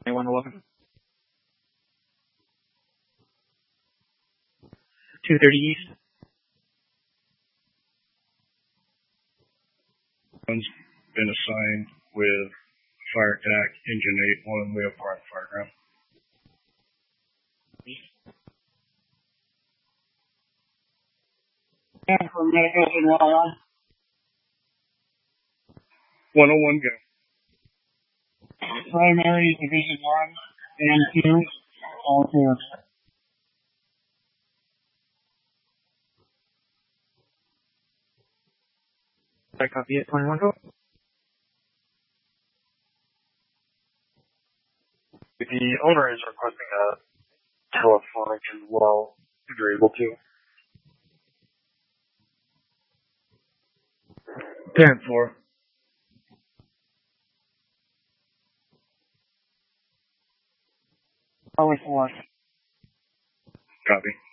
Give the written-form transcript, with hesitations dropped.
2111. 230 East. One's been assigned with fire attack, engine 8, one way apart fireground. And for medication, 101. 101 go. Primary Division 1 and 2, all clear. I copy it, 2112. The owner is requesting a telephonic as well, if you're able to. Parent 4. Power 4. Copy.